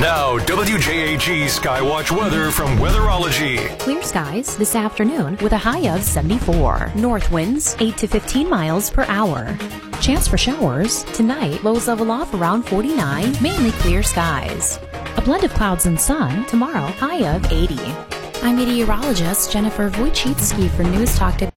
Now, WJAG Skywatch weather from Weatherology. Clear skies this afternoon with a high of 74. North winds 8 to 15 miles per hour. Chance for showers tonight. Lows level off around 49. Mainly clear skies. A blend of clouds and sun tomorrow. High of 80. I'm meteorologist Jennifer Wojcicki for News Talk.